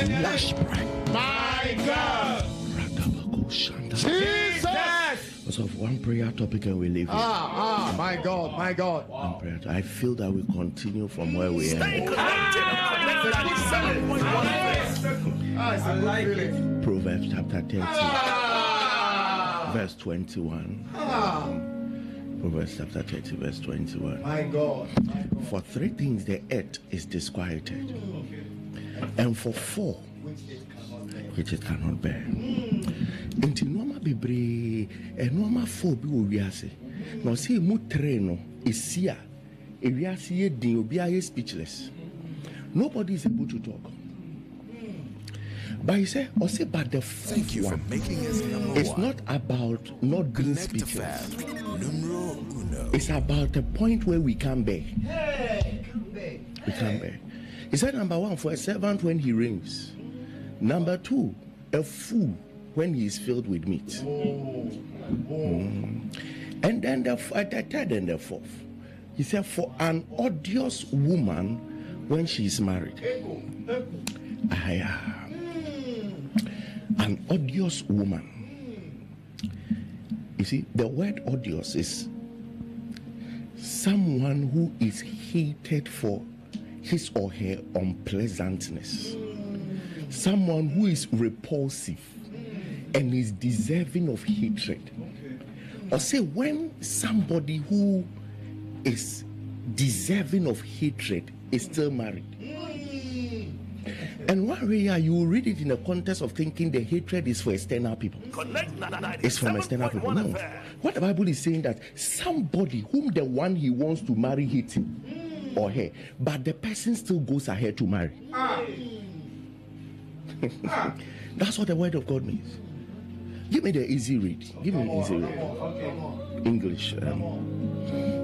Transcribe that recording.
Let's pray. My God. Jesus. So one prayer topic and we leave it. My God, my God. One prayer. I feel that we continue from where we are. Proverbs chapter 30, verse 21. Proverbs chapter 30, verse 21. My God. For 3 things the earth is disquieted, and for 4 which it cannot bear. Inti noma bebre e noma 4 bi owiase. No say mu 3 no esia ewiase ye din obi aye speechless. Nobody is able to talk. But he said, but the thank you one, for making us it's not about not being speechless. It's about the point where we can't bear. We can't bear. He said, number 1, for a servant when he reigns. Number 2, a fool when he is filled with meat. And then the 3rd and the 4th. He said, for an odious woman when she is married. An odious woman. You see, the word odious is someone who is hated for his or her unpleasantness. Someone who is repulsive and is deserving of hatred. Or say when somebody who is deserving of hatred is still married. And one way you will read it in the context of thinking the hatred is for external people. It's from external people. No. What the Bible is saying that somebody whom the one he wants to marry hates him or her, but the person still goes ahead to marry. That's what the word of God means. Give me the easy read. Give me the easy read. English.